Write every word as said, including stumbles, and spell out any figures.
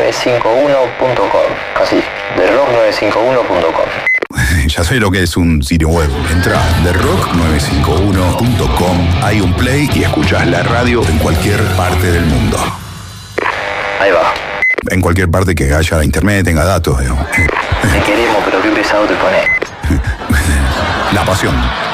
nueve cinco uno punto com. Así, the rock nueve cinco uno punto com. Ya sé lo que es un sitio web. Entra a the rock nueve cinco uno punto com, hay un play y escuchás la radio en cualquier parte del mundo. Ahí va. En cualquier parte que haya internet, tenga datos, digamos. Te queremos, pero qué pesado te pones. La pasión.